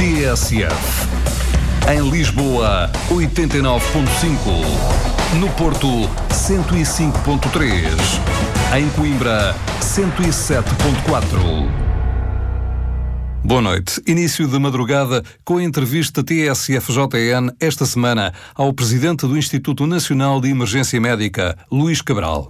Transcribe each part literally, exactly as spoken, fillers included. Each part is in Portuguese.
T S F. Em Lisboa, oitenta e nove ponto cinco. No Porto, cento e cinco ponto três. Em Coimbra, cento e sete ponto quatro. Boa noite. Início de madrugada com a entrevista T S F J N esta semana ao Presidente do Instituto Nacional de Emergência Médica, Luís Cabral.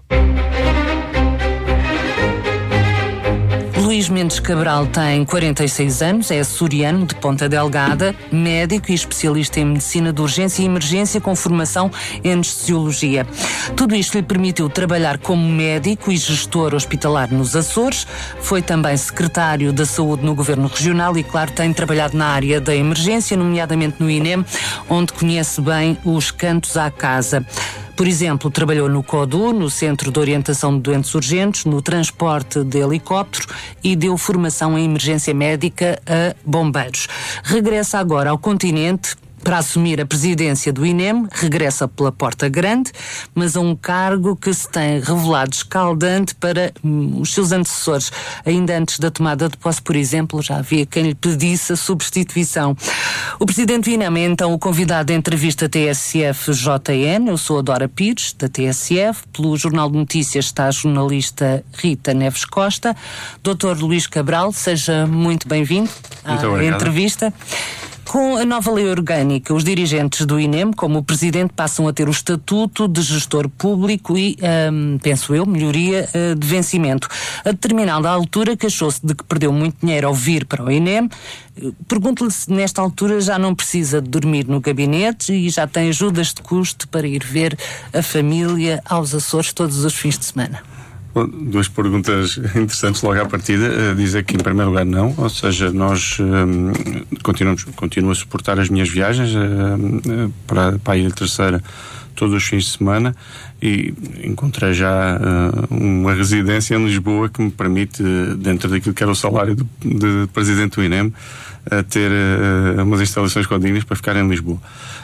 Luís Mendes Cabral tem quarenta e seis anos, é açoriano de Ponta Delgada, médico e especialista em medicina de urgência e emergência com formação em anestesiologia. Tudo isto lhe permitiu trabalhar como médico e gestor hospitalar nos Açores, foi também secretário da Saúde no Governo Regional e, claro, tem trabalhado na área da emergência, nomeadamente no I N E M, onde conhece bem os cantos à casa. Por exemplo, trabalhou no CODU, no Centro de Orientação de Doentes Urgentes, no transporte de helicóptero e deu formação em emergência médica a bombeiros. Regressa agora ao continente para assumir a presidência do I N E M, regressa pela porta grande, mas a um cargo que se tem revelado escaldante para hum, os seus antecessores. Ainda antes da tomada de posse, por exemplo, já havia quem lhe pedisse a substituição. O presidente do I N E M é então o convidado da entrevista T S F J N. Eu sou a Dora Pires, da T S F. Pelo Jornal de Notícias está a jornalista Rita Neves Costa. doutor Luís Cabral, seja muito bem-vindo à entrevista. Com a nova lei orgânica, os dirigentes do I N E M, como o Presidente, passam a ter o estatuto de gestor público e, hum, penso eu, melhoria uh, de vencimento. A determinada altura, queixou-se de que perdeu muito dinheiro ao vir para o I N E M. Pergunto-lhe se nesta altura já não precisa de dormir no gabinete e já tem ajudas de custo para ir ver a família aos Açores todos os fins de semana. Bom, duas perguntas interessantes logo à partida. Uh, dizer que, em primeiro lugar, não. Ou seja, nós um, continuamos, continuo a suportar as minhas viagens uh, uh, para, para a Ilha Terceira todos os fins de semana e encontrei já uh, uma residência em Lisboa que me permite, dentro daquilo que era o salário do, de Presidente do I N E M, uh, ter uh, umas instalações condignas para ficar em Lisboa.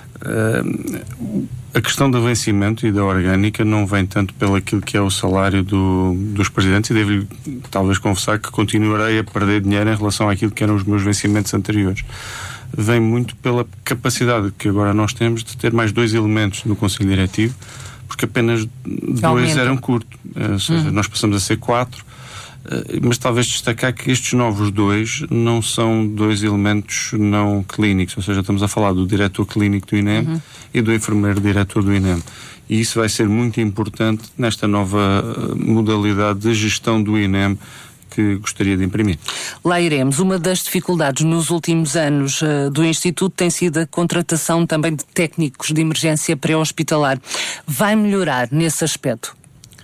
Uh, a questão do vencimento e da orgânica não vem tanto pelo aquilo que é o salário do, dos presidentes e devo talvez confessar que continuarei a perder dinheiro em relação àquilo que eram os meus vencimentos anteriores. Vem muito pela capacidade que agora nós temos de ter mais dois elementos no Conselho Diretivo, porque apenas dois Aumenta. eram curtos, ou seja, uhum. nós passamos a ser quatro. Mas talvez destacar que estes novos dois não são dois elementos não clínicos, ou seja, estamos a falar do diretor clínico do I N E M uhum. e do enfermeiro diretor do I N E M. E isso vai ser muito importante nesta nova modalidade de gestão do I N E M que gostaria de imprimir. Lá iremos. Uma das dificuldades nos últimos anos uh, do Instituto tem sido a contratação também de técnicos de emergência pré-hospitalar. Vai melhorar nesse aspecto?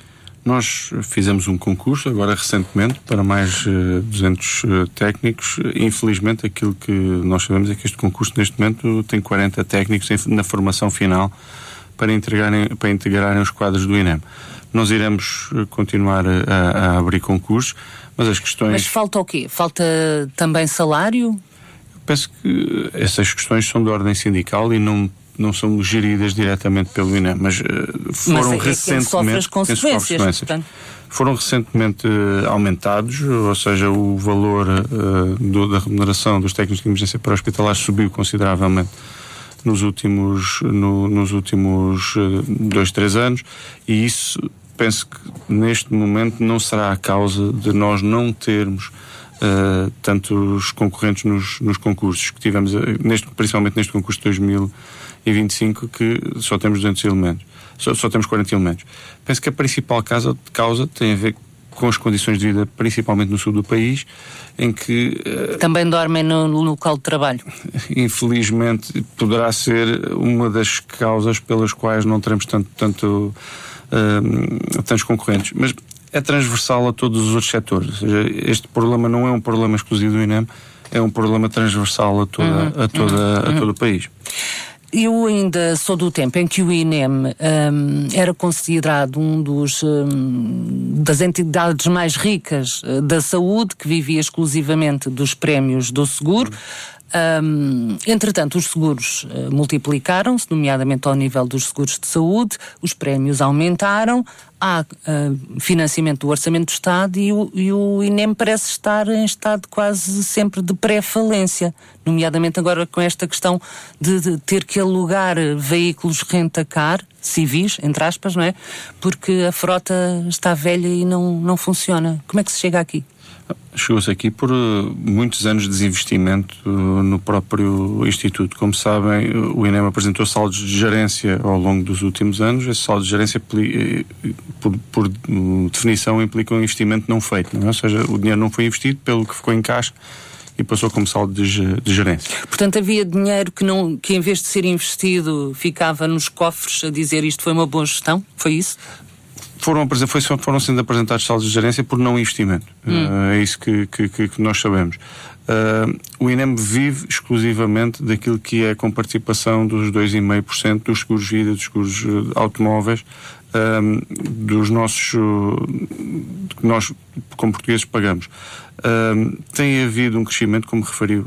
Nós fizemos um concurso, agora recentemente, para mais uh, duzentos uh, técnicos. Infelizmente, aquilo que nós sabemos é que este concurso, neste momento, tem quarenta técnicos em, na formação final para integrarem, para integrarem os quadros do I N E M. Nós iremos uh, continuar a, a abrir concursos, mas as questões... Mas falta o quê? Falta também salário? Eu penso que essas questões são de ordem sindical e não... não são geridas diretamente pelo I N E M, mas uh, foram mas é recentemente... sofre as consequências, consequências. Foram recentemente uh, aumentados, ou seja, o valor uh, do, da remuneração dos técnicos de emergência pré-hospitalar subiu consideravelmente nos últimos, no, nos últimos uh, dois, três anos, e isso penso que neste momento não será a causa de nós não termos Uh, tantos concorrentes nos, nos concursos que tivemos, uh, neste, principalmente neste concurso de dois mil e vinte e cinco, que só temos duzentos elementos, só, só temos quarenta elementos. Penso que a principal causa, causa tem a ver com as condições de vida, principalmente no sul do país, em que... Uh, Também dormem no, no local de trabalho. Infelizmente, poderá ser uma das causas pelas quais não teremos tanto, tanto, uh, tantos concorrentes. Mas é transversal a todos os outros setores. Ou seja, este problema não é um problema exclusivo do I N E M, é um problema transversal a, toda, uhum, a, toda, uhum, a todo o país. Eu ainda sou do tempo em que o I N E M um, era considerado um dos um, das entidades mais ricas uh, da saúde, que vivia exclusivamente dos prémios do seguro. Um, entretanto, os seguros uh, multiplicaram-se, nomeadamente ao nível dos seguros de saúde, os prémios aumentaram, há uh, financiamento do Orçamento do Estado e o, e o INEM parece estar em estado quase sempre de pré-falência, nomeadamente agora com esta questão de, de ter que alugar veículos rent-a-car, civis, entre aspas, não é? Porque a frota está velha e não, não funciona. Como é que se chega aqui? Chegou-se aqui por uh, muitos anos de desinvestimento uh, no próprio Instituto. Como sabem, o INEM apresentou saldos de gerência ao longo dos últimos anos. Esse saldo de gerência, por, por uh, definição, implica um investimento não feito, não é? Ou seja, o dinheiro não foi investido, pelo que ficou em caixa e passou como saldo de, de gerência. Portanto, havia dinheiro que, não, que em vez de ser investido ficava nos cofres a dizer isto foi uma boa gestão? Foi isso? Foram, foram sendo apresentados saldos de gerência por não investimento. Hum. Uh, é isso que, que, que nós sabemos. Uh, o INEM vive exclusivamente daquilo que é a comparticipação dos dois vírgula cinco por cento dos seguros de vida, dos seguros uh, automóveis, uh, dos nossos, uh, que nós, como portugueses, pagamos. Uh, tem havido um crescimento, como referiu,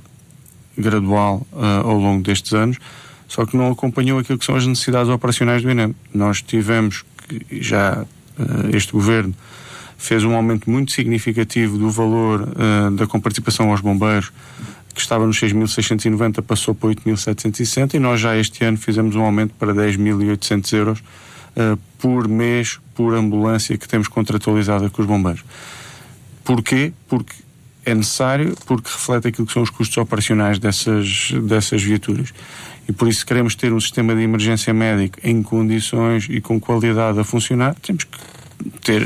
gradual uh, ao longo destes anos, só que não acompanhou aquilo que são as necessidades operacionais do INEM. Nós tivemos que já este governo fez um aumento muito significativo do valor uh, da comparticipação aos bombeiros, que estava nos seis mil seiscentos e noventa, passou para oito mil setecentos e sessenta, e nós já este ano fizemos um aumento para dez mil e oitocentos euros uh, por mês, por ambulância que temos contratualizada com os bombeiros. Porquê? Porque é necessário, porque reflete aquilo que são os custos operacionais dessas, dessas viaturas. E por isso queremos ter um sistema de emergência médica em condições e com qualidade a funcionar, temos que ter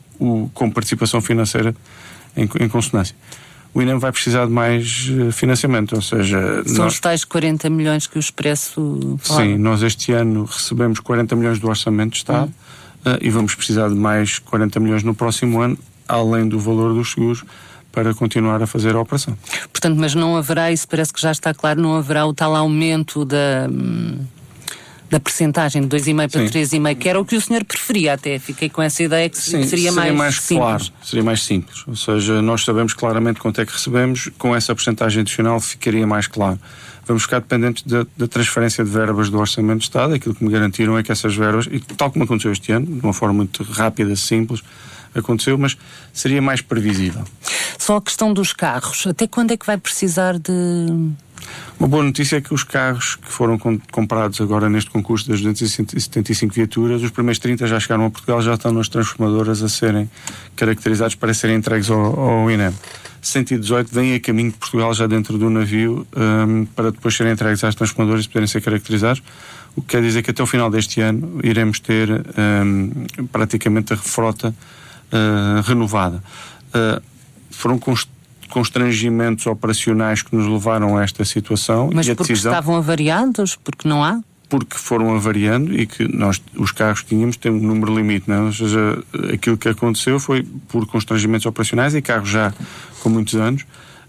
o, com participação financeira em, em consonância. O INEM vai precisar de mais financiamento, ou seja... São nós, os tais quarenta milhões que o Expresso fala. Sim, nós este ano recebemos quarenta milhões do Orçamento de Estado hum. uh, e vamos precisar de mais quarenta milhões no próximo ano, além do valor dos seguros, para continuar a fazer a operação. Portanto, mas não haverá, isso parece que já está claro, não haverá o tal aumento da, da percentagem de dois vírgula cinco para três vírgula cinco, que era o que o senhor preferia até. Fiquei com essa ideia que Sim, seria, seria mais, mais simples. Claro, seria mais simples. Ou seja, nós sabemos claramente quanto é que recebemos, com essa percentagem adicional ficaria mais claro. Vamos ficar dependentes da, da transferência de verbas do Orçamento de Estado. Aquilo que me garantiram é que essas verbas, e tal como aconteceu este ano, de uma forma muito rápida, simples, aconteceu, mas seria mais previsível. Só a questão dos carros, até quando é que vai precisar de... Uma boa notícia é que os carros que foram comprados agora neste concurso das duzentas e setenta e cinco viaturas, os primeiros trinta já chegaram a Portugal, já estão nas transformadoras a serem caracterizados para serem entregues ao, ao INEM. cento e dezoito vêm a caminho de Portugal já dentro do navio um, para depois serem entregues às transformadoras e poderem ser caracterizados, o que quer dizer que até o final deste ano iremos ter um, praticamente a frota uh, renovada. Uh, foram const- constrangimentos operacionais que nos levaram a esta situação. Mas e a porque decisão, estavam avariados? Porque não há? Porque foram avariando e que nós, os carros que tínhamos, têm um número limite, não é? Ou seja, aquilo que aconteceu foi por constrangimentos operacionais e carros já com muitos anos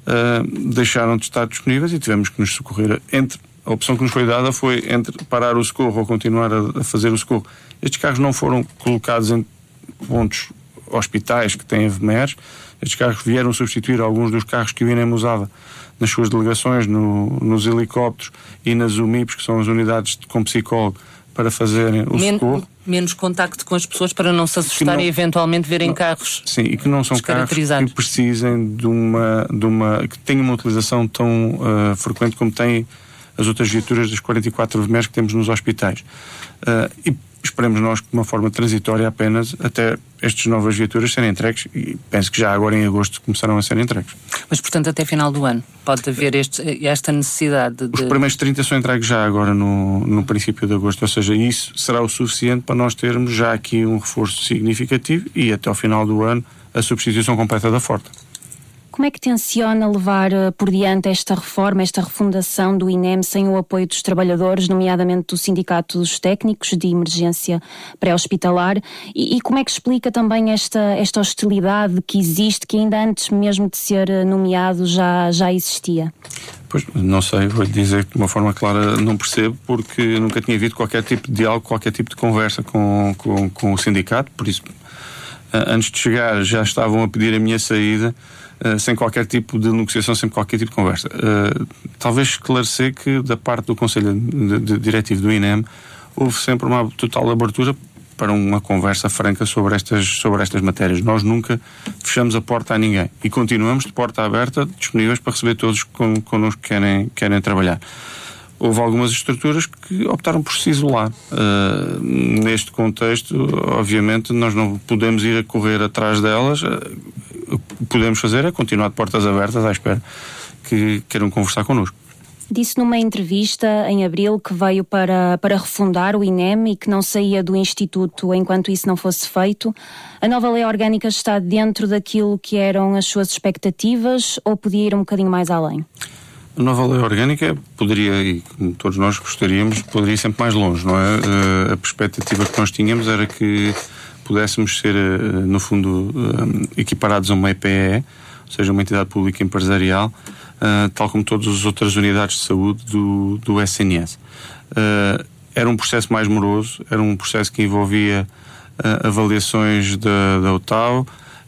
uh, deixaram de estar disponíveis e tivemos que nos socorrer. Entre, a opção que nos foi dada foi entre parar o socorro ou continuar a, a fazer o socorro. Estes carros não foram colocados em pontos hospitais que têm V M E Rs. Estes carros vieram substituir alguns dos carros que o INEM usava nas suas delegações, no, nos helicópteros e nas U M I Ps, que são as unidades de, com psicólogo, para fazerem o Men- socorro. Menos contacto com as pessoas para não se assustarem e eventualmente verem não, carros. Sim, e que não são carros que precisem de uma, de uma... que tenham uma utilização tão uh, frequente como têm as outras viaturas das quarenta e quatro V M E Rs que temos nos hospitais. Uh, e esperemos nós que de uma forma transitória apenas até estas novas viaturas serem entregues, e penso que já agora em agosto começaram a ser entregues. Mas portanto até final do ano pode haver este, esta necessidade de... Os primeiros trinta são entregues já agora no, no princípio de agosto, ou seja, isso será o suficiente para nós termos já aqui um reforço significativo e até ao final do ano a substituição completa da frota. Como é que tenciona levar por diante esta reforma, esta refundação do INEM sem o apoio dos trabalhadores, nomeadamente do Sindicato dos Técnicos de Emergência Pré-Hospitalar? E, e como é que explica também esta, esta hostilidade que existe, que ainda antes mesmo de ser nomeado já, já existia? Pois, não sei, vou-lhe dizer que de uma forma clara não percebo, porque nunca tinha havido qualquer tipo de diálogo, qualquer tipo de conversa com, com, com o sindicato, por isso, antes de chegar já estavam a pedir a minha saída. uh, sem qualquer tipo de negociação, sem qualquer tipo de conversa. Uh, talvez esclarecer que da parte do Conselho de, de Diretivo do I N E M houve sempre uma total abertura para uma conversa franca sobre estas, sobre estas matérias. Nós nunca fechamos a porta a ninguém e continuamos de porta aberta, disponíveis para receber todos con, connosco que querem, querem trabalhar. Houve algumas estruturas que optaram por se isolar. Uh, neste contexto, obviamente, nós não podemos ir a correr atrás delas. Uh, o que podemos fazer é continuar de portas abertas à espera que queiram conversar connosco. Disse numa entrevista em abril que veio para, para refundar o I N E M e que não saía do Instituto enquanto isso não fosse feito. A nova lei orgânica está dentro daquilo que eram as suas expectativas ou podia ir um bocadinho mais além? A nova lei orgânica poderia, e como todos nós gostaríamos, poderia ir sempre mais longe, não é? Uh, a perspectiva que nós tínhamos era que pudéssemos ser, uh, no fundo, uh, equiparados a uma E P E, ou seja, uma entidade pública empresarial, Uh, tal como todas as outras unidades de saúde do, do S N S. Uh, era um processo mais moroso, era um processo que envolvia uh, avaliações da, da O T A U uh,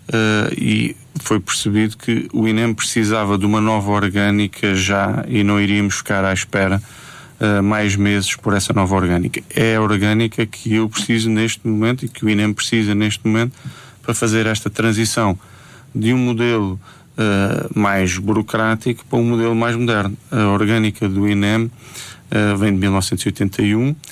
e foi percebido que o I N E M precisava de uma nova orgânica já e não iríamos ficar à espera uh, mais meses por essa nova orgânica. É a orgânica que eu preciso neste momento e que o I N E M precisa neste momento para fazer esta transição de um modelo Uh, mais burocrático para um modelo mais moderno. A orgânica do I N E M uh, vem de mil novecentos e oitenta e um,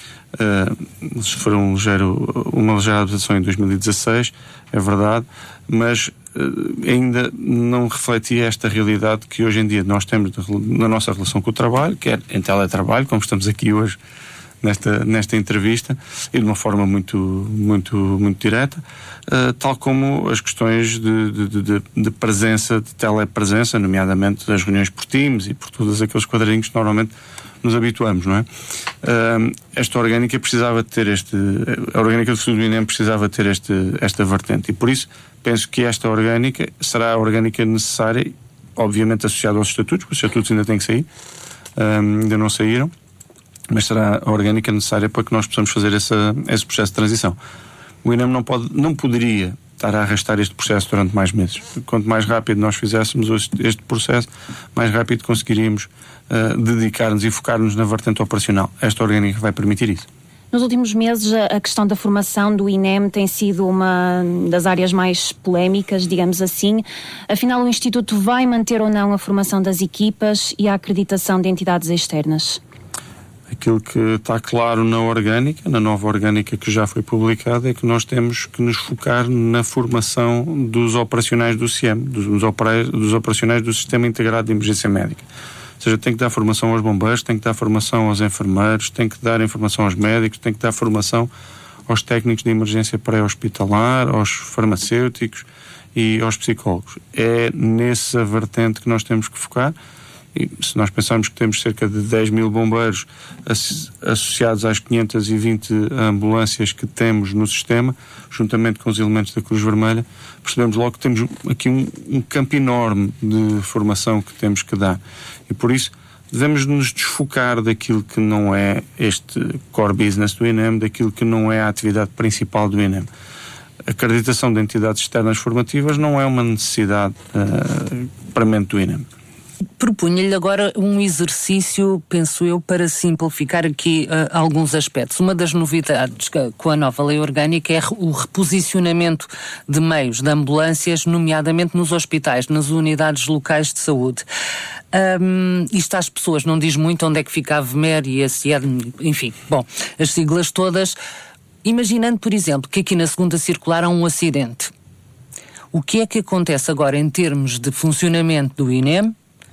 uh, foram um ligeiro, uma ligeira adaptação em dois mil e dezasseis, é verdade, mas uh, ainda não refletia esta realidade que hoje em dia nós temos na nossa relação com o trabalho, quer em teletrabalho, como estamos aqui hoje nesta, nesta entrevista, e de uma forma muito, muito, muito direta, uh, tal como as questões de, de, de, de presença, de telepresença, nomeadamente das reuniões por Teams e por todos aqueles quadradinhos que normalmente nos habituamos, não é? Uh, esta orgânica precisava ter este, a orgânica do Futuro do I N E M precisava ter este, esta vertente, e por isso penso que esta orgânica será a orgânica necessária, obviamente associada aos estatutos, porque os estatutos ainda têm que sair, uh, ainda não saíram, mas será a orgânica necessária para que nós possamos fazer essa, esse processo de transição. O I N E M não, pode, não poderia estar a arrastar este processo durante mais meses. Quanto mais rápido nós fizéssemos este, este processo, mais rápido conseguiríamos uh, dedicar-nos e focar-nos na vertente operacional. Esta orgânica vai permitir isso. Nos últimos meses, a questão da formação do I N E M tem sido uma das áreas mais polémicas, digamos assim. Afinal, o Instituto vai manter ou não a formação das equipas e a acreditação de entidades externas? Aquilo que está claro na orgânica, na nova orgânica que já foi publicada, é que nós temos que nos focar na formação dos operacionais do C I E M, dos, dos operacionais do Sistema Integrado de Emergência Médica. Ou seja, tem que dar formação aos bombeiros, tem que dar formação aos enfermeiros, tem que dar informação aos médicos, tem que dar formação aos técnicos de emergência pré-hospitalar, aos farmacêuticos e aos psicólogos. É nessa vertente que nós temos que focar. E se nós pensarmos que temos cerca de dez mil bombeiros associados às quinhentas e vinte ambulâncias que temos no sistema, juntamente com os elementos da Cruz Vermelha, percebemos logo que temos aqui um, um campo enorme de formação que temos que dar. E por isso devemos nos desfocar daquilo que não é este core business do I N E M, daquilo que não é a atividade principal do I N E M. A acreditação de entidades externas formativas não é uma necessidade uh, para mente do I N E M. Propunha-lhe agora um exercício, penso eu, para simplificar aqui uh, alguns aspectos. Uma das novidades que, com a nova lei orgânica é o reposicionamento de meios de ambulâncias, nomeadamente nos hospitais, nas unidades locais de saúde. Um, isto às pessoas não diz muito onde é que fica a V M E R e a C I E D, enfim, bom, as siglas todas. Imaginando, por exemplo, que aqui na segunda circular há um acidente. O que é que acontece agora em termos de funcionamento do I N E M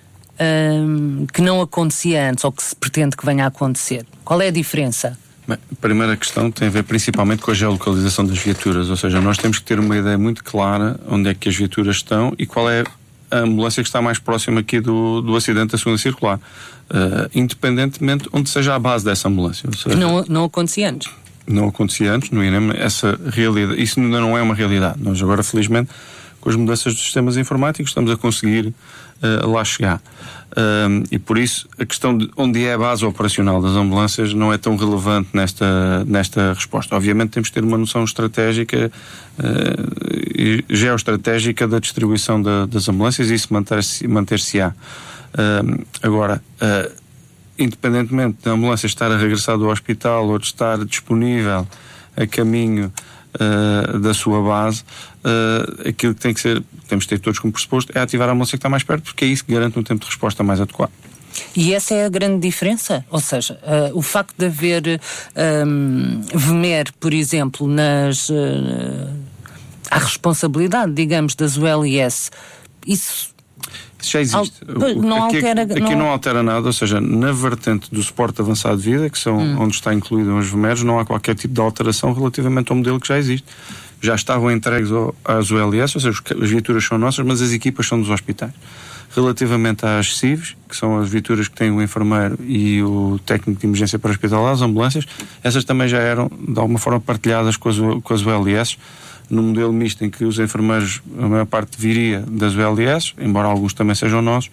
Um, que não acontecia antes ou que se pretende que venha a acontecer? Qual é a diferença? Bem, a primeira questão tem a ver principalmente com a geolocalização das viaturas, ou seja, nós temos que ter uma ideia muito clara onde é que as viaturas estão e qual é a ambulância que está mais próxima aqui do, do acidente da segunda circular, uh, independentemente onde seja a base dessa ambulância. Ou seja, não, não acontecia antes? Não acontecia antes no I N E M, essa realidade, isso ainda não é uma realidade. Nós agora, felizmente, com as mudanças dos sistemas informáticos, estamos a conseguir uh, lá chegar. Um, e por isso a questão de onde é a base operacional das ambulâncias não é tão relevante nesta, nesta resposta. Obviamente temos que ter uma noção estratégica uh, e geoestratégica da distribuição da, das ambulâncias, e isso manter-se, manter-se-á. Um, agora, uh, independentemente da ambulância estar a regressar do hospital ou de estar disponível a caminho uh, da sua base, uh, aquilo que tem que ser, temos que ter todos como pressuposto, é ativar a ambulância que está mais perto, porque é isso que garante um tempo de resposta mais adequado. E essa é a grande diferença? Ou seja, uh, o facto de haver um, V M E R, por exemplo, nas, uh, a responsabilidade, digamos, das U L I-S, isso... Isso já existe. Al- não aqui altera, aqui não... não altera nada, ou seja, na vertente do suporte avançado de vida, que são hum. onde está incluído os V M E Rs, não há qualquer tipo de alteração relativamente ao modelo que já existe. Já estavam entregues às U L I-S, ou seja, as viaturas são nossas, mas as equipas são dos hospitais. Relativamente às C I Vs, que são as viaturas que têm o enfermeiro e o técnico de emergência para hospitalar, as ambulâncias, essas também já eram, de alguma forma, partilhadas com as, com as U L I-S, no modelo misto em que os enfermeiros, a maior parte viria das U L I-S, embora alguns também sejam nossos,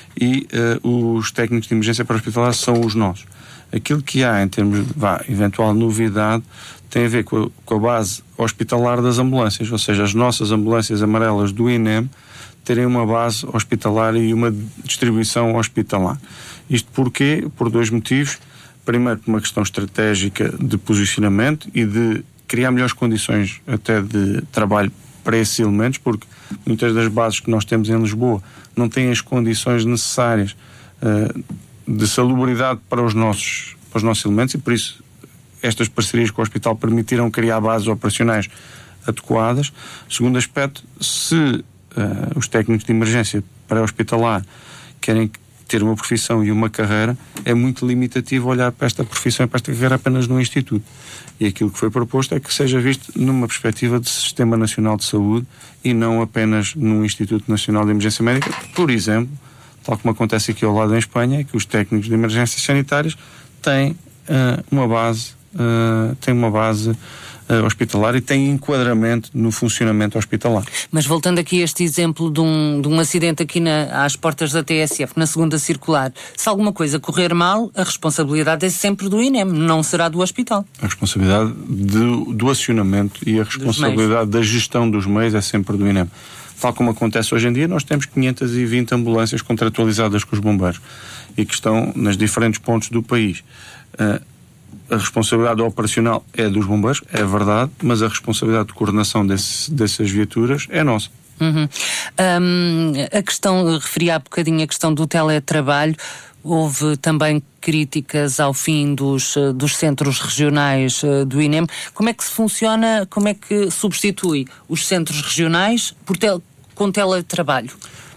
e uh, os técnicos de emergência para hospitalar são os nossos. Aquilo que há em termos de vá, eventual novidade tem a ver com a, com a base hospitalar das ambulâncias, ou seja, as nossas ambulâncias amarelas do I N E M terem uma base hospitalar e uma distribuição hospitalar. Isto porquê? Por dois motivos. Primeiro, por uma questão estratégica de posicionamento e de criar melhores condições até de trabalho para esses elementos, porque muitas das bases que nós temos em Lisboa não têm as condições necessárias uh, de salubridade para os nossos, para os nossos elementos, e por isso estas parcerias com o hospital permitiram criar bases operacionais adequadas. Segundo aspecto, se uh, os técnicos de emergência pré-hospitalar querem ter uma profissão e uma carreira, é muito limitativo olhar para esta profissão e para esta carreira apenas num instituto. E aquilo que foi proposto é que seja visto numa perspectiva de Sistema Nacional de Saúde e não apenas num Instituto Nacional de Emergência Médica. Por exemplo, tal como acontece aqui ao lado em Espanha, é que os técnicos de emergências sanitárias têm uh, uma base, uh, têm uma base Uh, hospitalar e tem enquadramento no funcionamento hospitalar. Mas voltando aqui a este exemplo de um, de um acidente aqui na, às portas da T S F, na segunda circular, se alguma coisa correr mal, a responsabilidade é sempre do I N E M, não será do hospital. A responsabilidade do, do acionamento e a responsabilidade da gestão dos meios é sempre do I N E M. Tal como acontece hoje em dia, nós temos quinhentas e vinte ambulâncias contratualizadas com os bombeiros e que estão nos diferentes pontos do país. Uh, A responsabilidade operacional é dos bombeiros, é verdade, mas a responsabilidade de coordenação desse, dessas viaturas é nossa. Uhum. Um, a questão, referi há bocadinho a questão do teletrabalho. Houve também críticas ao fim dos, dos centros regionais do I N E M. Como é que se funciona, como é que substitui os centros regionais por tel, com teletrabalho?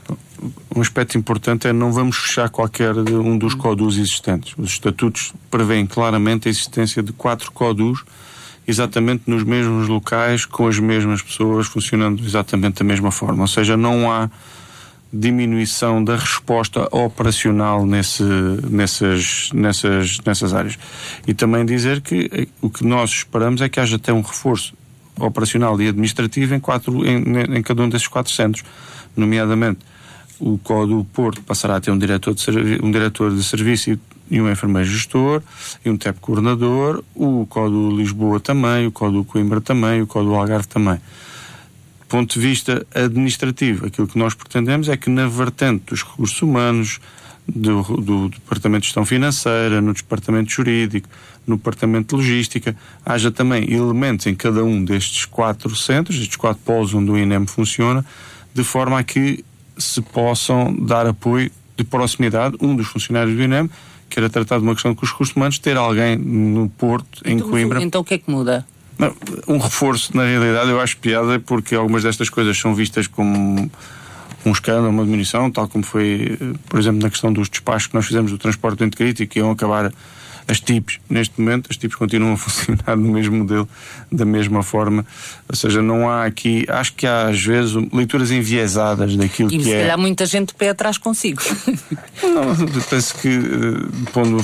Um aspecto importante é não vamos fechar qualquer um dos CODUs existentes. Os estatutos prevêem claramente a existência de quatro CODUs exatamente nos mesmos locais, com as mesmas pessoas, funcionando exatamente da mesma forma. Ou seja, não há diminuição da resposta operacional nesse, nessas, nessas, nessas áreas. E também dizer que o que nós esperamos é que haja até um reforço operacional e administrativo em, quatro, em, em cada um desses quatro centros, nomeadamente o CODU Porto passará a ter um diretor de, servi- um diretor de serviço e um enfermeiro gestor e um T E P coordenador, o CODU Lisboa também, o CODU Coimbra também, o CODU Algarve também. Do ponto de vista administrativo, aquilo que nós pretendemos é que na vertente dos recursos humanos, do, do Departamento de Gestão Financeira, no Departamento Jurídico, no Departamento de Logística, haja também elementos em cada um destes quatro centros, estes quatro polos onde o I N E M funciona, de forma a que se possam dar apoio de proximidade. Um dos funcionários do I N E M queira tratar de uma questão com os recursos humanos, ter alguém no Porto, em então, Coimbra. Então o que é que muda? Não, um reforço, na realidade, eu acho piada, porque algumas destas coisas são vistas como um escândalo, uma diminuição, tal como foi, por exemplo, na questão dos despachos que nós fizemos do transporte doente crítico, que iam acabar as T I Ps. Neste momento, as T I Ps continuam a funcionar no mesmo modelo, da mesma forma. Ou seja, não há aqui... Acho que há, às vezes, leituras enviesadas daquilo e que é... E se calhar muita gente de pé atrás consigo. Não, eu penso que, pondo,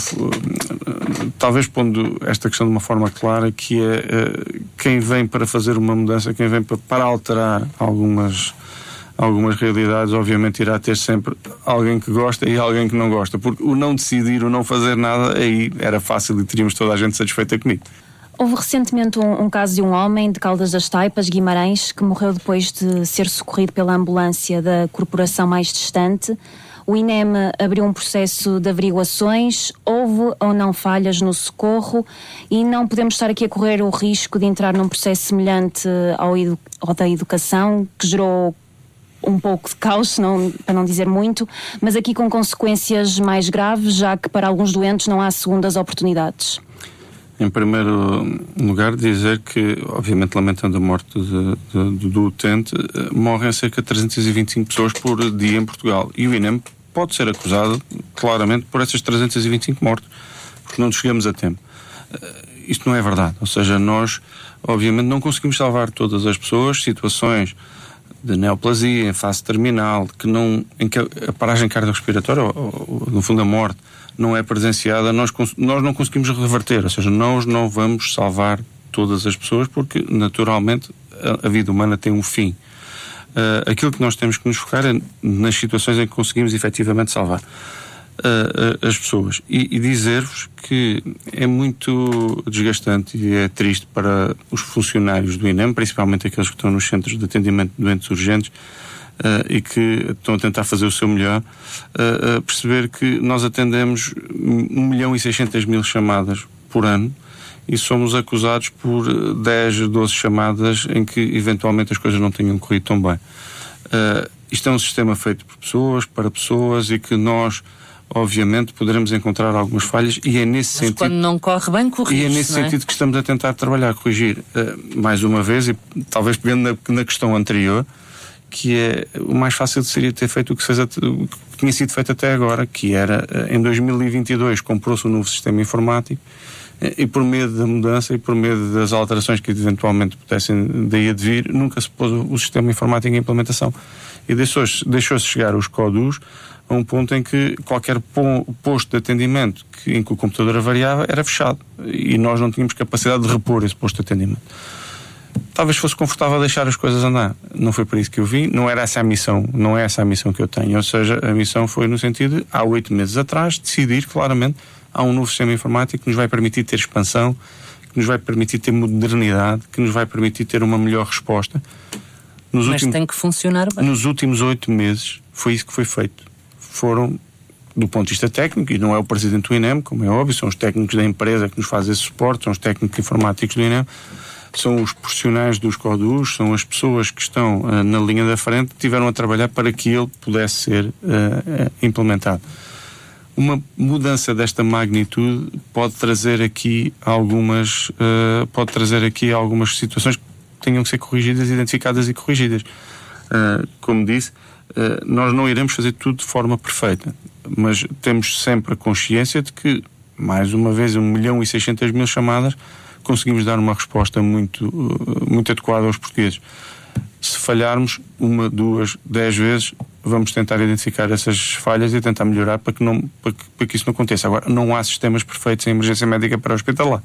talvez pondo esta questão de uma forma clara, que é quem vem para fazer uma mudança, quem vem para, para alterar algumas... algumas realidades, obviamente irá ter sempre alguém que gosta e alguém que não gosta, porque o não decidir, o não fazer nada, aí era fácil e teríamos toda a gente satisfeita comigo. Houve recentemente um, um caso de um homem de Caldas das Taipas, Guimarães, que morreu depois de ser socorrido pela ambulância da corporação mais distante. O INEM abriu um processo de averiguações, houve ou não falhas no socorro e não podemos estar aqui a correr o risco de entrar num processo semelhante ao, edu- ao da educação, que gerou um pouco de caos, não, para não dizer muito, mas aqui com consequências mais graves, já que para alguns doentes não há segundas oportunidades. Em primeiro lugar, dizer que, obviamente lamentando a morte de, de, do utente, morrem cerca de trezentas e vinte e cinco pessoas por dia em Portugal. E o INEM pode ser acusado, claramente, por essas trezentas e vinte e cinco mortes, porque não chegamos a tempo. Isto não é verdade. Ou seja, nós, obviamente, não conseguimos salvar todas as pessoas. Situações de neoplasia em fase terminal, que não, em que a paragem cardiorrespiratória, ou, ou, no fundo a morte, não é presenciada, nós, nós não conseguimos reverter, ou seja, nós não vamos salvar todas as pessoas porque, naturalmente, a, a vida humana tem um fim. Uh, aquilo que nós temos que nos focar é nas situações em que conseguimos efetivamente salvar uh, uh, as pessoas. E, e dizer-vos que é muito desgastante e é triste para os funcionários do INEM, principalmente aqueles que estão nos centros de atendimento de doentes urgentes, Uh, e que estão a tentar fazer o seu melhor, uh, uh, perceber que nós atendemos um milhão e seiscentas mil chamadas por ano e somos acusados por dez, doze chamadas em que eventualmente as coisas não tenham corrido tão bem. Uh, isto é um sistema feito por pessoas, para pessoas, e que nós, obviamente, poderemos encontrar algumas falhas, e é nesse Mas sentido... quando não corre bem, corrige. E é nesse sentido é? que estamos a tentar trabalhar, corrigir, uh, mais uma vez, e talvez pegando na, na questão anterior, que é o mais fácil seria ter feito o que, fez, o que tinha sido feito até agora, que era, em dois mil e vinte e dois, comprou-se um novo sistema informático, e por medo da mudança e por medo das alterações que eventualmente pudessem daí advir, nunca se pôs o sistema informático em implementação. E deixou-se, deixou-se chegar os códigos a um ponto em que qualquer posto de atendimento que, em que o computador avariava era fechado, e nós não tínhamos capacidade de repor esse posto de atendimento. Talvez fosse confortável deixar as coisas andar. Não foi por isso que eu vim, não era essa a missão, não é essa a missão que eu tenho. Ou seja, a missão foi no sentido de, há oito meses atrás, decidir claramente, há um novo sistema informático que nos vai permitir ter expansão, que nos vai permitir ter modernidade, que nos vai permitir ter uma melhor resposta. Nos Mas últimos, tem que funcionar bem. Nos últimos oito meses foi isso que foi feito. Foram, do ponto de vista técnico, e não é o presidente do INEM, como é óbvio, são os técnicos da empresa que nos fazem esse suporte, são os técnicos informáticos do INEM, são os profissionais dos CODUs, são as pessoas que estão uh, na linha da frente, que tiveram a trabalhar para que ele pudesse ser uh, uh, implementado. Uma mudança desta magnitude pode trazer aqui algumas uh, pode trazer aqui algumas situações que tenham que ser corrigidas, identificadas e corrigidas. Uh, como disse, uh, nós não iremos fazer tudo de forma perfeita, mas temos sempre a consciência de que, mais uma vez, um milhão e seiscentas mil chamadas, conseguimos dar uma resposta muito, muito adequada aos portugueses. Se falharmos uma, duas, dez vezes, vamos tentar identificar essas falhas e tentar melhorar para que, não, para que, para que isso não aconteça. Agora, não há sistemas perfeitos em emergência médica para hospitalar.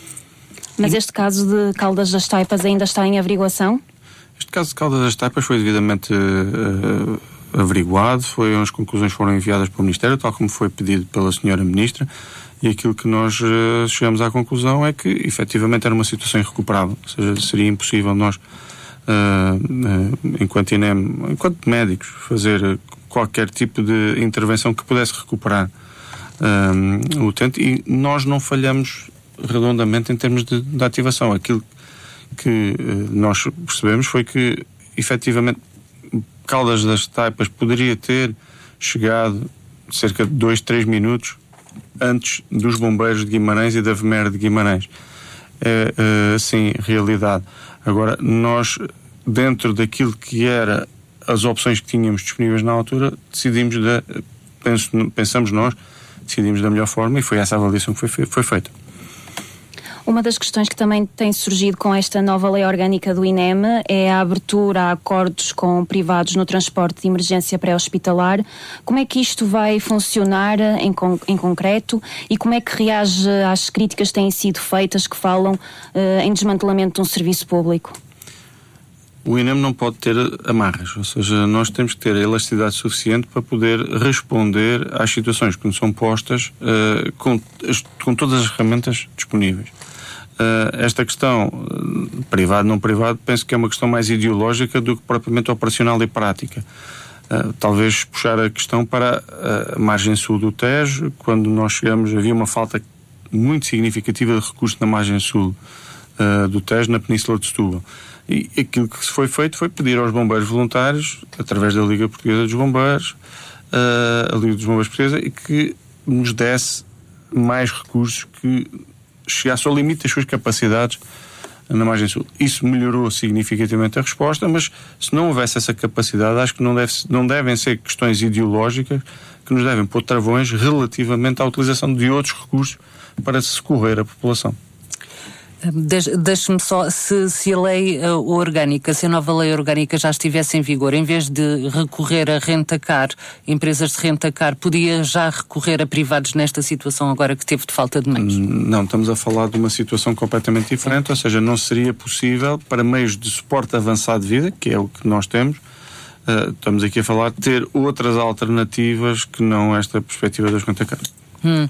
Mas este caso de Caldas das Taipas ainda está em averiguação? Este caso de Caldas das Taipas foi devidamente uh, averiguado, foi, as conclusões foram enviadas para o Ministério, tal como foi pedido pela senhora Ministra. E aquilo que nós uh, chegamos à conclusão é que, efetivamente, era uma situação irrecuperável. Ou seja, seria impossível nós, uh, uh, enquanto INEM, enquanto médicos, fazer qualquer tipo de intervenção que pudesse recuperar uh, o utente. E nós não falhamos redondamente em termos de, de ativação. Aquilo que uh, nós percebemos foi que, efetivamente, Caldas das Taipas poderia ter chegado cerca de dois, três minutos antes dos bombeiros de Guimarães e da V M E R de Guimarães. É, é, sim, realidade. Agora, nós, dentro daquilo que era as opções que tínhamos disponíveis na altura, decidimos, da, penso, pensamos nós, decidimos da melhor forma, e foi essa a avaliação que foi, foi feita. Uma das questões que também tem surgido com esta nova lei orgânica do INEM é a abertura a acordos com privados no transporte de emergência pré-hospitalar. Como é que isto vai funcionar em, con- em concreto e como é que reage às críticas que têm sido feitas que falam uh, em desmantelamento de um serviço público? o INEM não pode ter amarras, ou seja, nós temos que ter a elasticidade suficiente para poder responder às situações que nos são postas uh, com, com todas as ferramentas disponíveis. Uh, esta questão, uh, privado, não privado, penso que é uma questão mais ideológica do que propriamente operacional e prática. Uh, talvez puxar a questão para a margem sul do Tejo. Quando nós chegamos, havia uma falta muito significativa de recursos na margem sul uh, do Tejo, na Península de Setúbal. E aquilo que se foi feito foi pedir aos bombeiros voluntários, através da Liga Portuguesa dos Bombeiros, uh, a Liga dos Bombeiros Portuguesa, e que nos desse mais recursos, que chegasse ao limite das suas capacidades na margem sul. Isso melhorou significativamente a resposta, mas se não houvesse essa capacidade, acho que não, deve, não devem ser questões ideológicas que nos devem pôr travões relativamente à utilização de outros recursos para socorrer a população. Deixe-me só, se, se a lei uh, orgânica, se a nova lei orgânica já estivesse em vigor, em vez de recorrer a rentacar, empresas de rentacar, podia já recorrer a privados nesta situação agora que teve de falta de meios? Não, estamos a falar de uma situação completamente diferente, ou seja, não seria possível para meios de suporte avançado de vida, que é o que nós temos, uh, estamos aqui a falar de ter outras alternativas que não esta perspectiva das rentacares. Hum.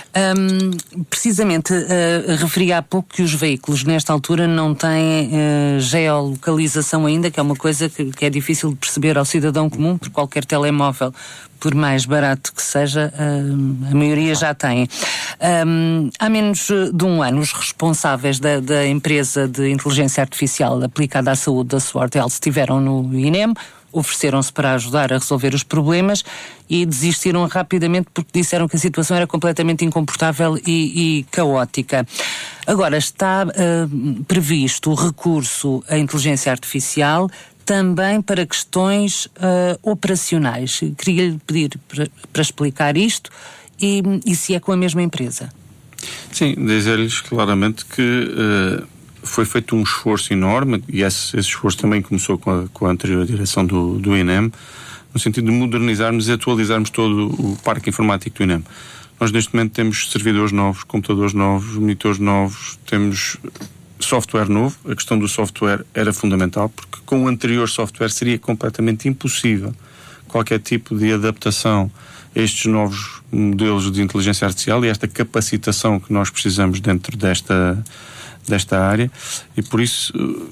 Um, precisamente, uh, referi há pouco que os veículos nesta altura não têm uh, geolocalização ainda, que é uma coisa que, que é difícil de perceber ao cidadão comum, porque qualquer telemóvel, por mais barato que seja, uh, a maioria já tem. Um, há menos de um ano, os responsáveis da, da empresa de inteligência artificial aplicada à saúde da Sword Health estiveram no INEM, ofereceram-se para ajudar a resolver os problemas e desistiram rapidamente porque disseram que a situação era completamente incomportável e, e caótica. Agora está uh, previsto o recurso à inteligência artificial também para questões uh, operacionais. Queria-lhe pedir para, para explicar isto e, e se é com a mesma empresa. Sim, dizer-lhes claramente que uh... foi feito um esforço enorme, e esse, esse esforço também começou com a, com a anterior direção do, do INEM, no sentido de modernizarmos e atualizarmos todo o parque informático do INEM. Nós neste momento temos servidores novos, computadores novos, monitores novos, temos software novo. A questão do software era fundamental, porque com o anterior software seria completamente impossível qualquer tipo de adaptação a estes novos modelos de inteligência artificial e esta capacitação que nós precisamos dentro desta desta área, e por isso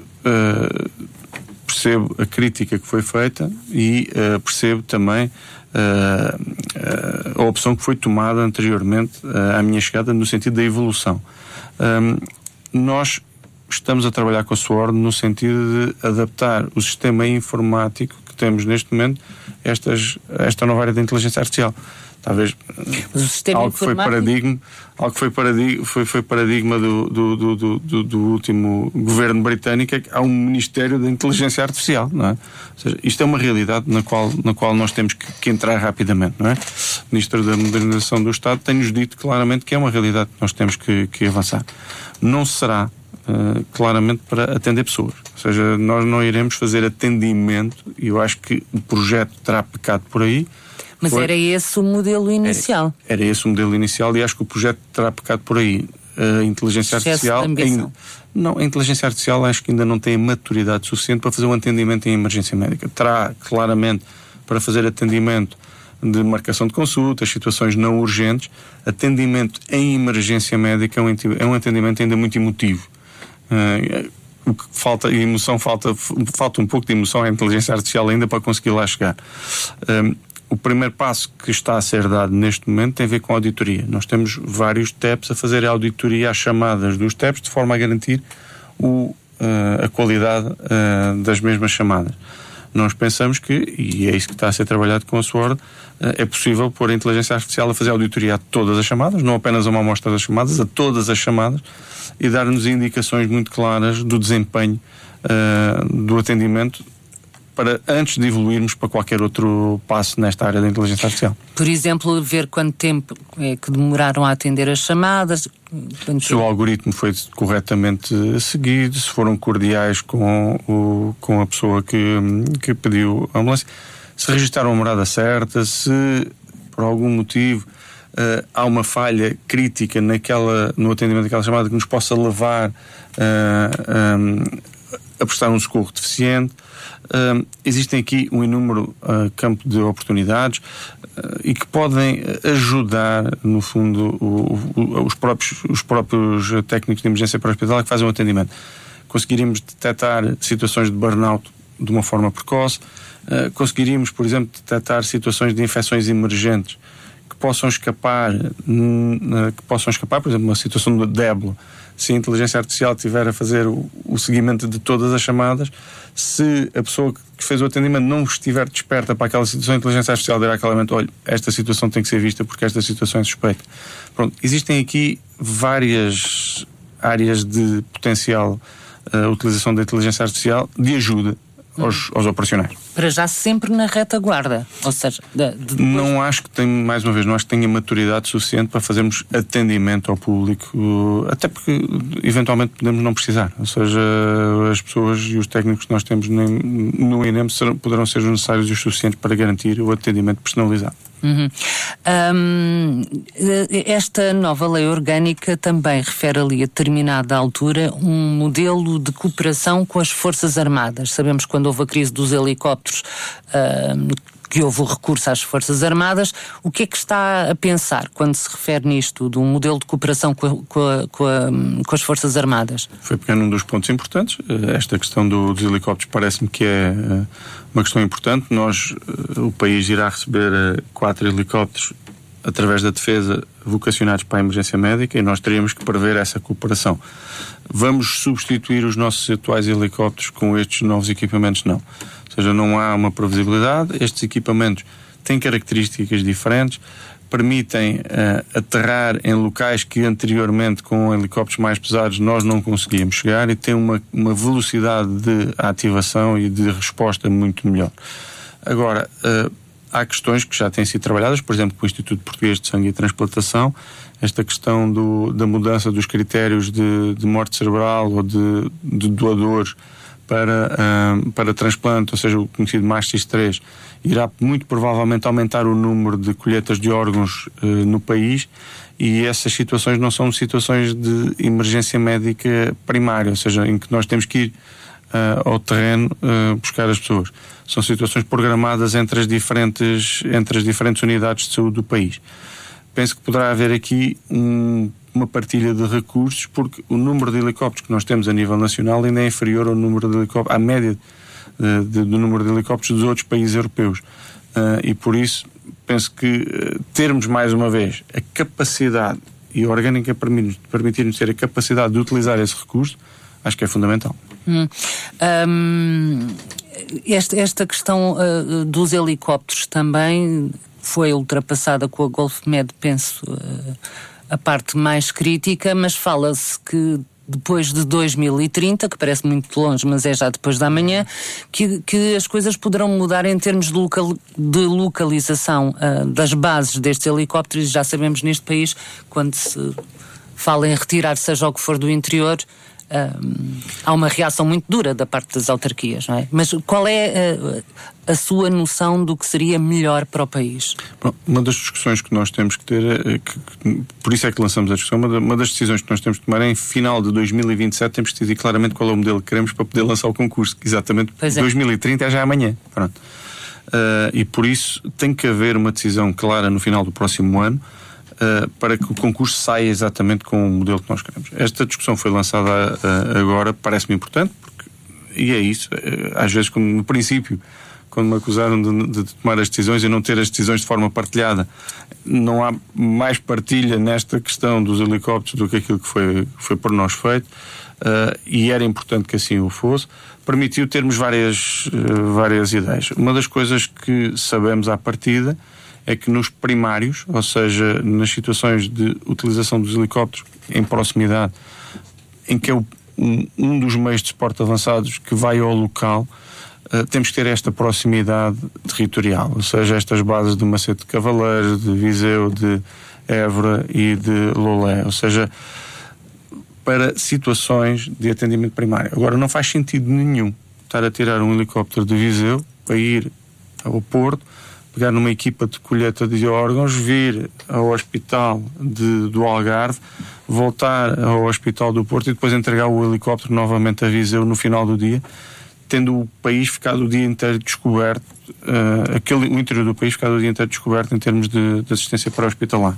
uh, percebo a crítica que foi feita e uh, percebo também uh, uh, a opção que foi tomada anteriormente uh, à minha chegada, no sentido da evolução. Um, nós estamos a trabalhar com a Sword no sentido de adaptar o sistema informático que temos neste momento a estas, esta nova área da inteligência artificial. Talvez algo que foi paradigma, algo que foi paradigma, foi, foi paradigma do, do, do, do, do último governo britânico, é que há um Ministério da Inteligência Artificial, não é? Ou seja, isto é uma realidade na qual, na qual nós temos que, que entrar rapidamente, não é? O Ministro da Modernização do Estado tem-nos dito claramente que é uma realidade que nós temos que, que avançar. Não será uh, claramente para atender pessoas, ou seja, nós não iremos fazer atendimento, e eu acho que o projeto terá pecado por aí. Mas foi, era esse o modelo inicial. Era, era esse o modelo inicial, e acho que o projeto terá pecado por aí. A inteligência artificial... Ainda, não, a inteligência artificial acho que ainda não tem a maturidade suficiente para fazer um atendimento em emergência médica. Terá, claramente, para fazer atendimento de marcação de consultas, situações não urgentes. Atendimento em emergência médica é um, é um atendimento ainda muito emotivo. Uh, o que falta, emoção, falta, falta um pouco de emoção à inteligência artificial ainda para conseguir lá chegar. Uh, O primeiro passo que está a ser dado neste momento tem a ver com a auditoria. Nós temos vários T E Ps a fazer a auditoria às chamadas dos T E Ps de forma a garantir o, uh, a qualidade uh, das mesmas chamadas. Nós pensamos que, e é isso que está a ser trabalhado com a Sword, uh, é possível pôr a inteligência artificial a fazer a auditoria a todas as chamadas, não apenas a uma amostra das chamadas, a todas as chamadas, e dar-nos indicações muito claras do desempenho uh, do atendimento, para antes de evoluirmos para qualquer outro passo nesta área da inteligência artificial. Por exemplo, ver quanto tempo é que demoraram a atender as chamadas. Se tempo... o algoritmo foi corretamente seguido, se foram cordiais com, o, com a pessoa que, que pediu a ambulância, se registaram a morada certa, se por algum motivo uh, há uma falha crítica naquela, no atendimento daquela chamada que nos possa levar uh, um, a prestar um socorro deficiente. Uh, existem aqui um inúmero uh, campo de oportunidades uh, e que podem ajudar, no fundo, o, o, os, próprios, os próprios técnicos de emergência pré-hospitalar que fazem o atendimento. Conseguiríamos detectar situações de burnout de uma forma precoce, uh, conseguiríamos, por exemplo, detectar situações de infecções emergentes que possam escapar, uh, que possam escapar, por exemplo, uma situação de ébola. Se a inteligência artificial estiver a fazer o, o seguimento de todas as chamadas, se a pessoa que fez o atendimento não estiver desperta para aquela situação, a inteligência artificial dirá claramente: olha, esta situação tem que ser vista porque esta situação é suspeita. Pronto, existem aqui várias áreas de potencial uh, utilização da inteligência artificial de ajuda aos, aos operacionais. Para já sempre na retaguarda, ou seja, de, de depois... não acho que tenha, mais uma vez, não acho que tenha maturidade suficiente para fazermos atendimento ao público, até porque eventualmente podemos não precisar, ou seja, as pessoas e os técnicos que nós temos no I N E M serão, poderão ser necessários e os suficientes para garantir o atendimento personalizado. Uhum. Um, esta nova lei orgânica também refere ali a determinada altura um modelo de cooperação com as Forças Armadas. Sabemos que quando houve a crise dos helicópteros uh, que houve o recurso às Forças Armadas. O que é que está a pensar quando se refere nisto, de um modelo de cooperação com, a, com, a, com, a, com as Forças Armadas? Foi pegando um dos pontos importantes. Esta questão do, dos helicópteros parece-me que é uma questão importante. Nós, o país irá receber quatro helicópteros através da defesa vocacionados para a emergência médica e nós teríamos que prever essa cooperação. Vamos substituir os nossos atuais helicópteros com estes novos equipamentos? Não. Ou seja, não há uma previsibilidade. Estes equipamentos têm características diferentes, permitem uh, aterrar em locais que anteriormente com helicópteros mais pesados nós não conseguíamos chegar e têm uma, uma velocidade de ativação e de resposta muito melhor. Agora, uh, há questões que já têm sido trabalhadas, por exemplo, com o Instituto Português de Sangue e Transplantação, esta questão do, da mudança dos critérios de, de morte cerebral ou de, de doadores para, um, para transplante, ou seja, o conhecido MASTIS três, irá muito provavelmente aumentar o número de colheitas de órgãos uh, no país, e essas situações não são situações de emergência médica primária, ou seja, em que nós temos que ir uh, ao terreno uh, buscar as pessoas. São situações programadas entre as diferentes, entre as diferentes unidades de saúde do país. Penso que poderá haver aqui um, uma partilha de recursos, porque o número de helicópteros que nós temos a nível nacional ainda é inferior ao número de helicópteros, à média de, de, do número de helicópteros dos outros países europeus. Uh, e por isso, penso que uh, termos mais uma vez a capacidade, e a orgânica permitir-nos ter a capacidade de utilizar esse recurso, acho que é fundamental. Hum. Um, esta, esta questão uh, dos helicópteros também foi ultrapassada com a GolfMed, penso, uh, a parte mais crítica, mas fala-se que depois de dois mil e trinta, que parece muito longe, mas é já depois da manhã, que, que as coisas poderão mudar em termos de, local, de localização uh, das bases destes helicópteros. Já sabemos neste país, quando se fala em retirar seja o que for do interior, Um, há uma reação muito dura da parte das autarquias, não é? Mas qual é a, a sua noção do que seria melhor para o país? Bom, uma das discussões que nós temos que ter, é que, que, por isso é que lançamos a discussão, uma, uma das decisões que nós temos que tomar é em final de dois mil e vinte e sete temos que decidir claramente qual é o modelo que queremos para poder lançar o concurso, que exatamente é. dois mil e trinta é já amanhã. Pronto. Uh, e por isso tem que haver uma decisão clara no final do próximo ano, Uh, para que o concurso saia exatamente com o modelo que nós queremos. Esta discussão foi lançada uh, agora, parece-me importante, porque, e é isso, uh, às vezes, como no princípio, quando me acusaram de, de tomar as decisões e não ter as decisões de forma partilhada, não há mais partilha nesta questão dos helicópteros do que aquilo que foi, foi por nós feito, uh, e era importante que assim o fosse. Permitiu termos várias, uh, várias ideias. Uma das coisas que sabemos à partida é que nos primários, ou seja, nas situações de utilização dos helicópteros em proximidade, em que é o, um, um dos meios de suporte avançados que vai ao local, uh, temos que ter esta proximidade territorial, ou seja, estas bases de Macedo de Cavaleiros, de Viseu, de Évora e de Lolé, ou seja, para situações de atendimento primário. Agora, não faz sentido nenhum estar a tirar um helicóptero de Viseu para ir ao Porto, pegar numa equipa de colheita de órgãos, vir ao hospital de, do Algarve, voltar ao hospital do Porto e depois entregar o helicóptero novamente a Viseu no final do dia, tendo o país ficado o dia inteiro descoberto, uh, aquele, o interior do país ficado o dia inteiro descoberto em termos de, de assistência pré-hospitalar.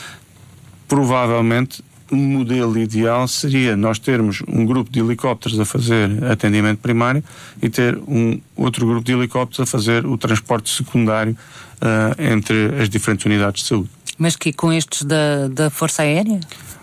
Provavelmente, um modelo ideal seria nós termos um grupo de helicópteros a fazer atendimento primário e ter um outro grupo de helicópteros a fazer o transporte secundário uh, entre as diferentes unidades de saúde. Mas que com estes da, da Força Aérea?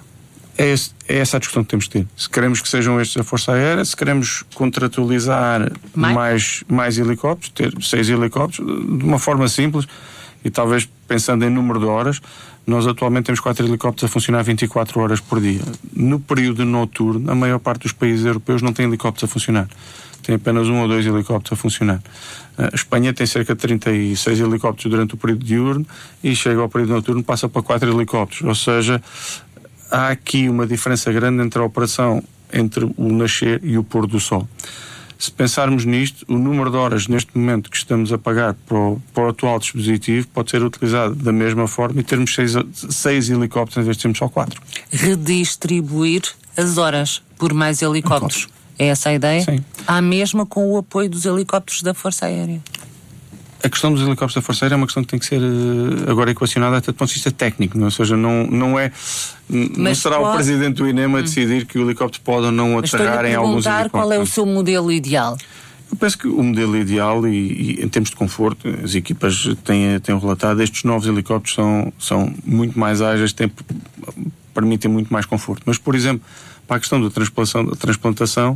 É, esse, é essa a discussão que temos de ter. Se queremos que sejam estes a Força Aérea, se queremos contratualizar mais, mais, mais helicópteros, ter seis helicópteros, de uma forma simples e talvez pensando em número de horas. Nós atualmente temos quatro helicópteros a funcionar vinte e quatro horas por dia. No período noturno, a maior parte dos países europeus não tem helicópteros a funcionar. Tem apenas um ou dois helicópteros a funcionar. A Espanha tem cerca de trinta e seis helicópteros durante o período diurno e chega ao período noturno, passa para quatro helicópteros. Ou seja, há aqui uma diferença grande entre a operação entre o nascer e o pôr do sol. Se pensarmos nisto, o número de horas neste momento que estamos a pagar para o, para o atual dispositivo pode ser utilizado da mesma forma e termos seis, seis helicópteros em vez de termos só quatro. Redistribuir as horas por mais helicópteros. É essa a ideia? Sim. Há mesmo com o apoio dos helicópteros da Força Aérea. A questão dos helicópteros da Força Aérea é uma questão que tem que ser uh, agora equacionada até do ponto de vista técnico, não? Ou seja, não, não é Mas não será pode... o Presidente do I N E M a decidir hum. que o helicóptero pode ou não aterrar em alguns helicópteros. Qual é o seu modelo ideal? Eu penso que o modelo ideal e, e em termos de conforto, as equipas têm, têm relatado, estes novos helicópteros são, são muito mais ágeis, têm, permitem muito mais conforto. Mas, por exemplo, para a questão da transplantação, da transplantação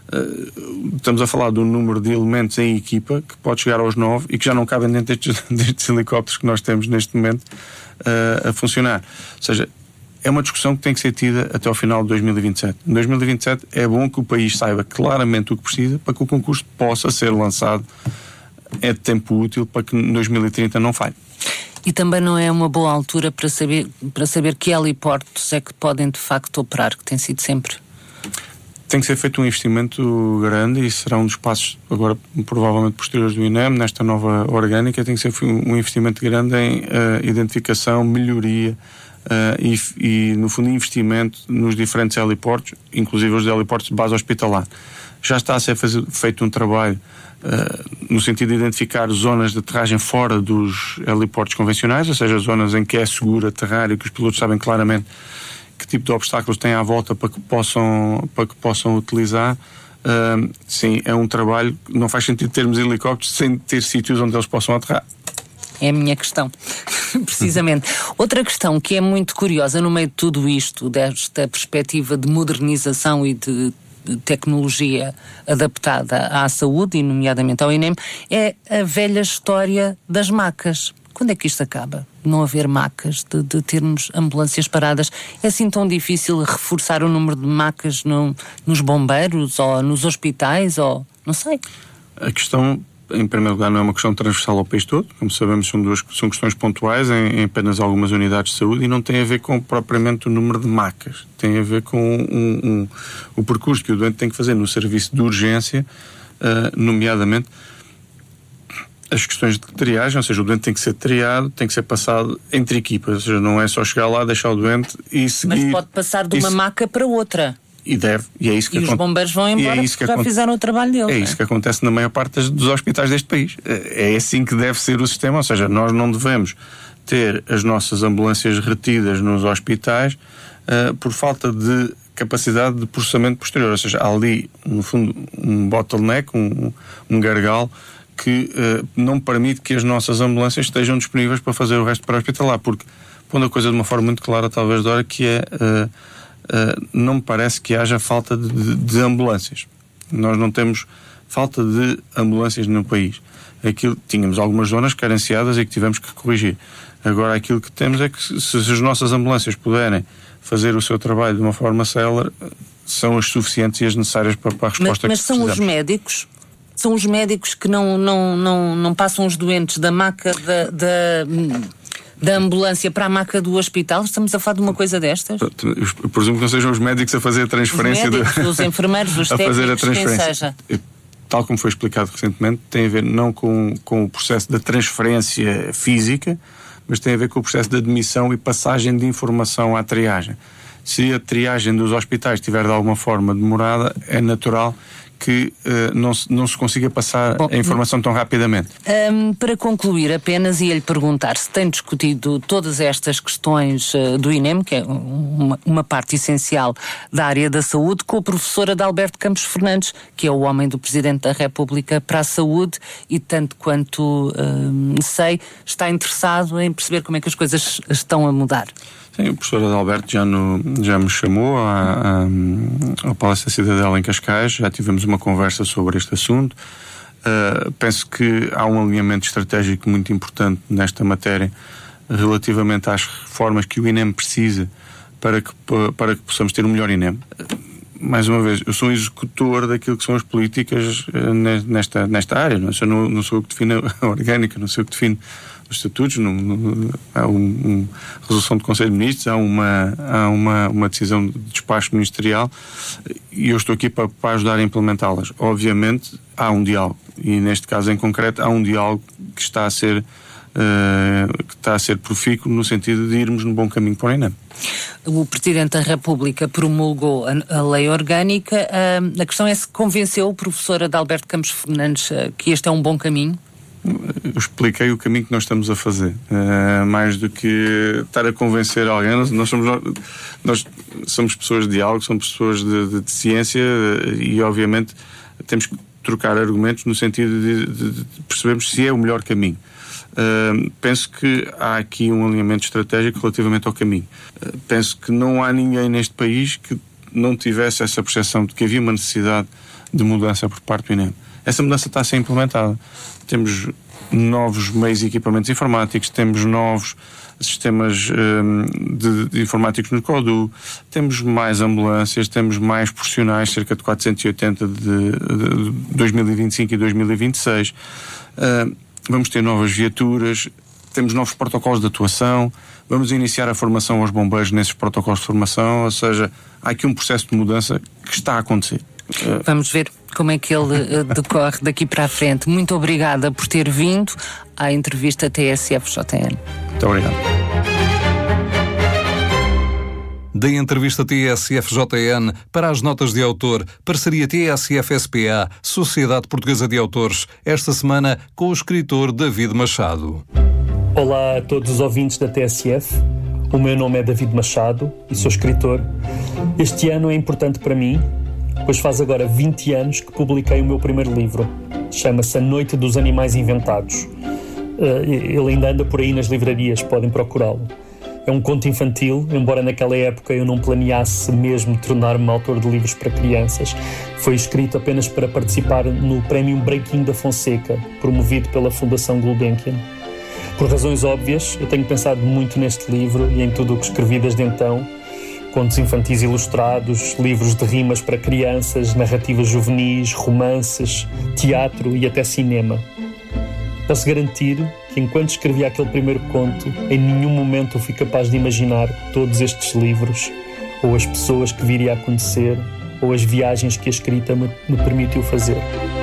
Uh, estamos a falar de um número de elementos em equipa que pode chegar aos nove e que já não cabem dentro destes, destes helicópteros que nós temos neste momento uh, a funcionar. Ou seja, é uma discussão que tem que ser tida até ao final de dois mil e vinte e sete. Em dois mil e vinte e sete é bom que o país saiba claramente o que precisa para que o concurso possa ser lançado é de tempo útil para que em dois mil e trinta não falhe. E também não é uma boa altura para saber, para saber que heliportos é que podem de facto operar, que tem sido sempre... Tem que ser feito um investimento grande e será um dos passos, agora provavelmente posteriores do I N E M, nesta nova orgânica, tem que ser um investimento grande em uh, identificação, melhoria uh, e, e, no fundo, investimento nos diferentes heliportos, inclusive os heliportos de base hospitalar. Já está a ser fazer, feito um trabalho uh, no sentido de identificar zonas de aterragem fora dos heliportos convencionais, ou seja, zonas em que é seguro aterrar e que os pilotos sabem claramente que tipo de obstáculos têm à volta para que possam, para que possam utilizar. Uh, sim, é um trabalho que não faz sentido termos helicópteros sem ter sítios onde eles possam aterrar. É a minha questão, precisamente. Outra questão que é muito curiosa no meio de tudo isto, desta perspectiva de modernização e de tecnologia adaptada à saúde, e nomeadamente ao I N E M, é a velha história das macas. Quando é que isto acaba? Não haver macas, de, de termos ambulâncias paradas. É assim tão difícil reforçar o número de macas no, nos bombeiros ou nos hospitais, ou não sei. A questão, em primeiro lugar, não é uma questão transversal ao país todo. Como sabemos, são, duas, são questões pontuais em, em apenas algumas unidades de saúde e não tem a ver com propriamente o número de macas. Tem a ver com um, um, o percurso que o doente tem que fazer no serviço de urgência, uh, nomeadamente as questões de triagem, ou seja, o doente tem que ser triado, tem que ser passado entre equipas, ou seja, não é só chegar lá, deixar o doente e seguir... Mas pode passar de uma isso, maca para outra. E deve, e é isso que E os bombeiros vão embora é porque já aconte... fizeram o trabalho deles. É, é isso que acontece na maior parte das, dos hospitais deste país. É assim que deve ser o sistema, ou seja, nós não devemos ter as nossas ambulâncias retidas nos hospitais uh, por falta de capacidade de processamento posterior, ou seja, há ali, no fundo, um bottleneck, um, um gargalo que uh, não permite que as nossas ambulâncias estejam disponíveis para fazer o resto para hospitalar, porque, pondo a coisa de uma forma muito clara, talvez, Dora, que é, uh, uh, não me parece que haja falta de, de, de ambulâncias. Nós não temos falta de ambulâncias no país. Aquilo, tínhamos algumas zonas carenciadas e que tivemos que corrigir. Agora, aquilo que temos é que se, se as nossas ambulâncias puderem fazer o seu trabalho de uma forma célere, são as suficientes e as necessárias para, para a resposta mas, que mas precisamos. Mas são os médicos... São os médicos que não, não, não, não passam os doentes da maca da, da, da ambulância para a maca do hospital? Estamos a falar de uma coisa destas? Eu presumo que não sejam os médicos a fazer a transferência. Os médicos, de... os enfermeiros, os a técnicos, fazer a transferência. quem seja. tal como foi explicado recentemente, tem a ver não com, com o processo da transferência física, mas tem a ver com o processo de admissão e passagem de informação à triagem. Se a triagem dos hospitais estiver de alguma forma demorada, é natural que uh, não, se, não se consiga passar Bom, a informação tão rapidamente. Um, para concluir, apenas ia-lhe perguntar se tem discutido todas estas questões uh, do I N E M, que é uma, uma parte essencial da área da saúde, com o professor Adalberto Campos Fernandes, que é o homem do Presidente da República para a saúde e, tanto quanto um, sei, está interessado em perceber como é que as coisas estão a mudar. Sim, o professor Adalberto já, no, já me chamou a, a, ao Palácio da Cidadela em Cascais, já tivemos uma conversa sobre este assunto. Uh, penso que há um alinhamento estratégico muito importante nesta matéria relativamente às reformas que o I N E M precisa para que, para que possamos ter um melhor I N E M. Mais uma vez, eu sou um executor daquilo que são as políticas nesta, nesta área, não, eu não, não sou eu que defino a orgânica, não sou eu que defino os estatutos, não, não, há uma um, resolução do Conselho de Ministros, há, uma, há uma, uma decisão de despacho ministerial e eu estou aqui para, para ajudar a implementá-las. Obviamente há um diálogo e neste caso em concreto há um diálogo que está a ser, uh, que está a ser profícuo no sentido de irmos no bom caminho para o I N E M. O Presidente da República promulgou a, a lei orgânica. Uh, a questão é se convenceu o professor Adalberto Campos Fernandes uh, que este é um bom caminho? Eu expliquei o caminho que nós estamos a fazer. Uh, mais do que estar a convencer alguém, nós, nós, somos, nós somos pessoas de diálogo, somos pessoas de, de, de ciência uh, e, obviamente, temos que trocar argumentos no sentido de, de, de percebermos se é o melhor caminho. Uh, penso que há aqui um alinhamento estratégico relativamente ao caminho. Uh, penso que não há ninguém neste país que não tivesse essa percepção de que havia uma necessidade de mudança por parte do I N E M. Essa mudança está a ser implementada. Temos novos meios e equipamentos informáticos, temos novos sistemas um, de, de informáticos no CODU, temos mais ambulâncias, temos mais profissionais, cerca de quatrocentos e oitenta de, de, de dois mil e vinte e cinco e dois mil e vinte e seis. Uh, vamos ter novas viaturas, temos novos protocolos de atuação, vamos iniciar a formação aos bombeiros nesses protocolos de formação, ou seja, há aqui um processo de mudança que está a acontecer. Vamos ver como é que ele uh, decorre daqui para a frente. Muito obrigada por ter vindo à entrevista T S F J N. Muito obrigado. Da entrevista T S F J N para as notas de autor, parceria T S F S P A, Sociedade Portuguesa de Autores, esta semana com o escritor David Machado. Olá a todos os ouvintes da T S F. O meu nome é David Machado e sou escritor. Este ano é importante para mim, pois faz agora vinte anos que publiquei o meu primeiro livro. Chama-se A Noite dos Animais Inventados. Ele ainda anda por aí nas livrarias, podem procurá-lo. É um conto infantil, embora naquela época eu não planeasse mesmo tornar-me autor de livros para crianças. Foi escrito apenas para participar no prémio Breaking da Fonseca, promovido pela Fundação Gulbenkian. Por razões óbvias, eu tenho pensado muito neste livro e em tudo o que escrevi desde então. Contos infantis ilustrados, livros de rimas para crianças, narrativas juvenis, romances, teatro e até cinema. Posso garantir que enquanto escrevia aquele primeiro conto, em nenhum momento eu fui capaz de imaginar todos estes livros, ou as pessoas que viria a conhecer, ou as viagens que a escrita me, me permitiu fazer.